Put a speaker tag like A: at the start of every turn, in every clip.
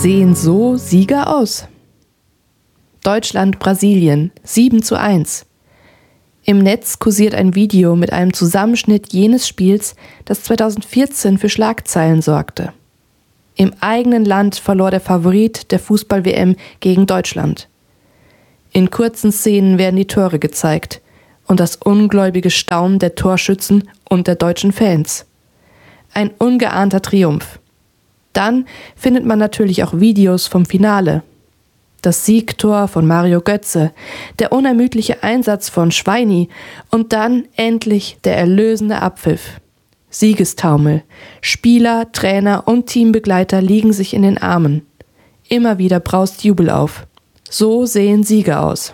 A: Sehen so Sieger aus? Deutschland, Brasilien, 7:1. Im Netz kursiert ein Video mit einem Zusammenschnitt jenes Spiels, das 2014 für Schlagzeilen sorgte. Im eigenen Land verlor der Favorit der Fußball-WM gegen Deutschland. In kurzen Szenen werden die Tore gezeigt und das ungläubige Staunen der Torschützen und der deutschen Fans. Ein ungeahnter Triumph. Dann findet man natürlich auch Videos vom Finale. Das Siegtor von Mario Götze, der unermüdliche Einsatz von Schweini und dann endlich der erlösende Abpfiff. Siegestaumel. Spieler, Trainer und Teambegleiter liegen sich in den Armen. Immer wieder braust Jubel auf. So sehen Sieger aus.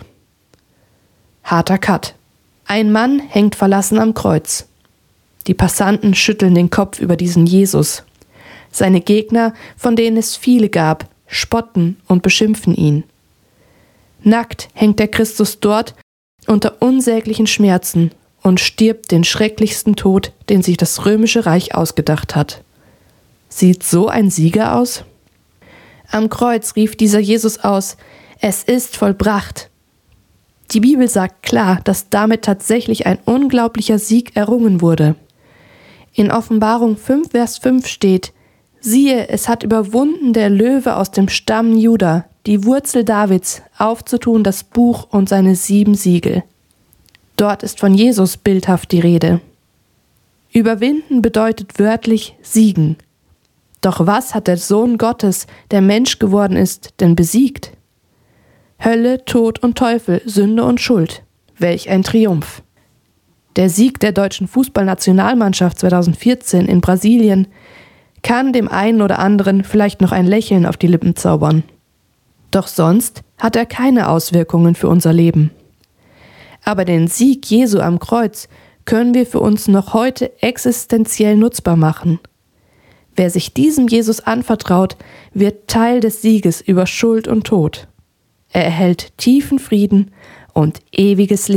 A: Harter Cut. Ein Mann hängt verlassen am Kreuz. Die Passanten schütteln den Kopf über diesen Jesus. Seine Gegner, von denen es viele gab, spotten und beschimpfen ihn. Nackt hängt der Christus dort unter unsäglichen Schmerzen und stirbt den schrecklichsten Tod, den sich das Römische Reich ausgedacht hat. Sieht so ein Sieger aus? Am Kreuz rief dieser Jesus aus: Es ist vollbracht. Die Bibel sagt klar, dass damit tatsächlich ein unglaublicher Sieg errungen wurde. In Offenbarung 5, Vers 5 steht: Siehe, es hat überwunden der Löwe aus dem Stamm Juda, die Wurzel Davids, aufzutun das Buch und seine 7 Siegel. Dort ist von Jesus bildhaft die Rede. Überwinden bedeutet wörtlich siegen. Doch was hat der Sohn Gottes, der Mensch geworden ist, denn besiegt? Hölle, Tod und Teufel, Sünde und Schuld. Welch ein Triumph. Der Sieg der deutschen Fußballnationalmannschaft 2014 in Brasilien kann dem einen oder anderen vielleicht noch ein Lächeln auf die Lippen zaubern. Doch sonst hat er keine Auswirkungen für unser Leben. Aber den Sieg Jesu am Kreuz können wir für uns noch heute existenziell nutzbar machen. Wer sich diesem Jesus anvertraut, wird Teil des Sieges über Schuld und Tod. Er erhält tiefen Frieden und ewiges Leben.